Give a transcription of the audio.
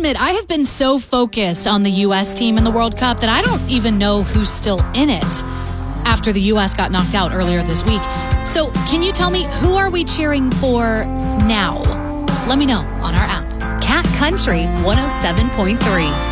admit, I have been so focused on the U.S. team in the World Cup that I don't even know who's still in it after the U.S. got knocked out earlier this week. So can you tell me, who are we cheering for now? Let me know on our app. Cat Country 107.3.